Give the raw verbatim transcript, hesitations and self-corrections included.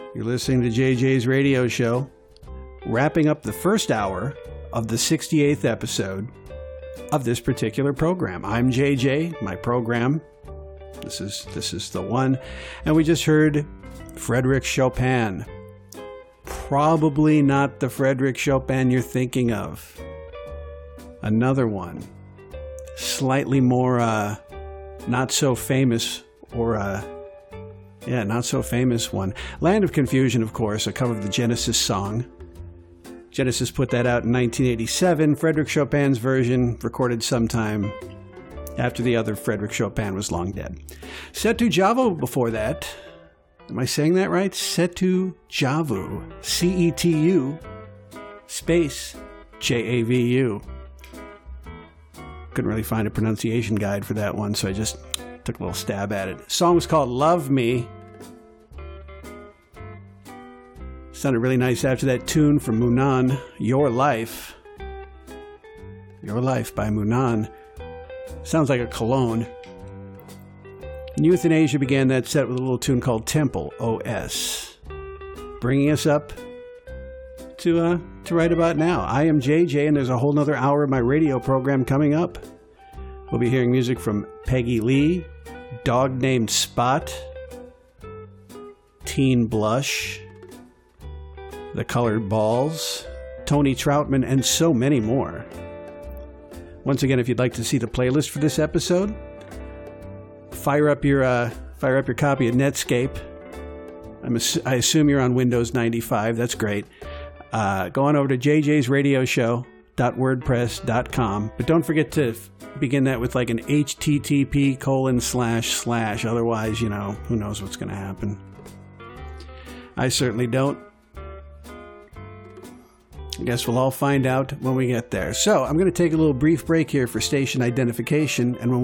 You're listening to J J's radio show, wrapping up the first hour of the sixty-eighth episode of this particular program. I'm J J, my program. This is this is the one. And we just heard Frédéric Chopin. Probably not the Frédéric Chopin you're thinking of. Another one. Slightly more uh, not so famous or uh, yeah, not so famous one. Land of Confusion, of course, a cover of the Genesis song. Genesis put that out in nineteen eighty-seven. Frédéric Chopin's version recorded sometime after the other Frédéric Chopin was long dead. Setu Javu before that. Am I saying that right? Setu Javu. C E T U space J A V U. Couldn't really find a pronunciation guide for that one, so I just took a little stab at it. The song was called Love Me. Sounded really nice after that tune from Munan, Your Life. Your Life by Munan. Sounds like a cologne. And Euthanasia began that set with a little tune called Temple, O S. Bringing us up to uh, to right about now. I am J J, and there's a whole nother hour of my radio program coming up. We'll be hearing music from Peggy Lee, Dog Named Spot, Teen Blush, The Colored Balls, Tony Troutman, and so many more. Once again, if you'd like to see the playlist for this episode, fire up your uh, fire up your copy of Netscape. I'm ass- I assume you're on Windows ninety-five. That's great. Uh, go on over to j j's radio show dot wordpress dot com, but don't forget to f- begin that with like an H T T P colon slash slash. Otherwise, you know, who knows what's going to happen. I certainly don't. I guess we'll all find out when we get there. So I'm going to take a little brief break here for station identification, and when